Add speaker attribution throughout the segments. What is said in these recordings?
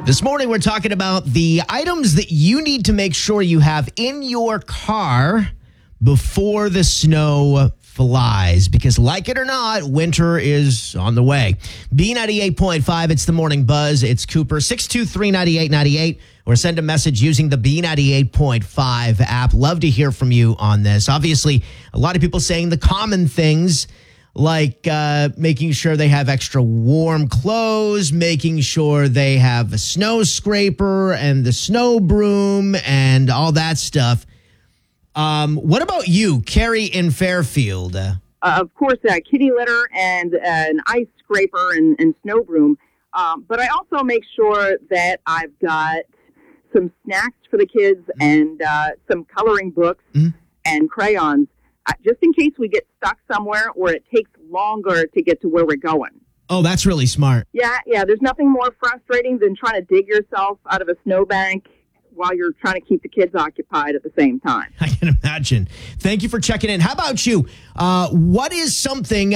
Speaker 1: This morning, we're talking about the items that you need to make sure you have in your car before the snow flies. Because like it or not, winter is on the way. B98.5, it's the morning buzz. It's Cooper, 623-9898. Or send a message using the B98.5 app. Love to hear from you on this. Obviously, a lot of people saying the common things like making sure they have extra warm clothes, making sure they have a snow scraper and the snow broom and all that stuff. What about you, Carrie in Fairfield?
Speaker 2: Of course, kitty litter and an ice scraper and snow broom. But I also make sure that I've got some snacks for the kids and some coloring books and crayons, just in case we get stuck somewhere or it takes longer to get to where we're going.
Speaker 1: Oh, that's really smart.
Speaker 2: Yeah. There's nothing more frustrating than trying to dig yourself out of a snowbank while you're trying to keep the kids occupied at the same time.
Speaker 1: I can imagine. Thank you for checking in. How about you? What is something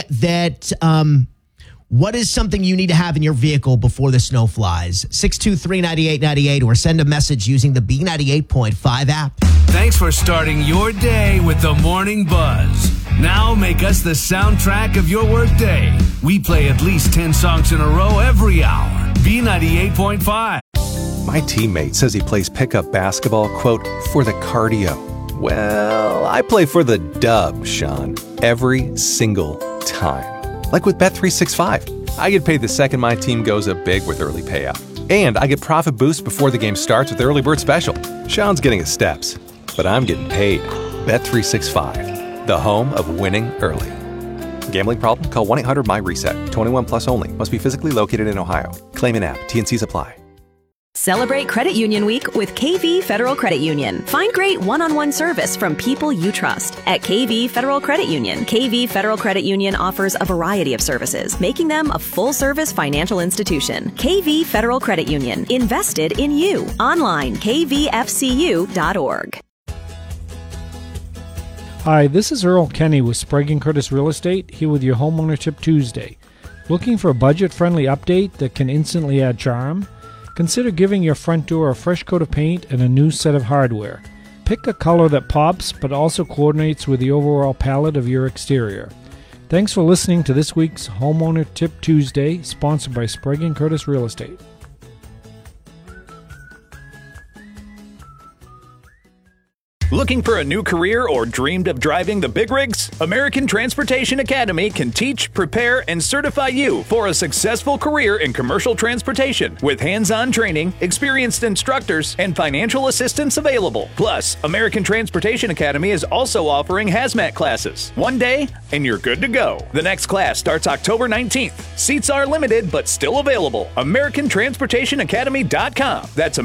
Speaker 1: you need to have in your vehicle before the snow flies? 623-9898 or send a message using the B98.5 app.
Speaker 3: Thanks for starting your day with the Morning Buzz. Now make us the soundtrack of your workday. We play at least 10 songs in a row every hour. B98.5.
Speaker 4: My teammate says he plays pickup basketball, quote, for the cardio. Well, I play for the dub, Sean, every single time. Like with Bet365. I get paid the second my team goes up big with early payout. And I get profit boosts before the game starts with Early Bird Special. Sean's getting his steps, but I'm getting paid. Bet365, the home of winning early. Gambling problem? Call 1-800-MY-RESET. 21 plus only. Must be physically located in Ohio. Claim in app. T&Cs apply.
Speaker 5: Celebrate Credit Union Week with KV Federal Credit Union. Find great one-on-one service from people you trust at KV Federal Credit Union. KV Federal Credit Union offers a variety of services, making them a full-service financial institution. KV Federal Credit Union. Invested in you. Online, kvfcu.org.
Speaker 6: Hi, this is Earl Kenny with Sprague & Curtis Real Estate, here with your Homeowner Tip Tuesday. Looking for a budget-friendly update that can instantly add charm? Consider giving your front door a fresh coat of paint and a new set of hardware. Pick a color that pops but also coordinates with the overall palette of your exterior. Thanks for listening to this week's Homeowner Tip Tuesday, sponsored by Sprague & Curtis Real Estate.
Speaker 7: Looking for a new career or dreamed of driving the big rigs? American Transportation Academy can teach, prepare, and certify you for a successful career in commercial transportation with hands-on training, experienced instructors, and financial assistance available. Plus, American Transportation Academy is also offering hazmat classes. One day, and you're good to go. The next class starts October 19th. Seats are limited, but still available. AmericanTransportationAcademy.com. That's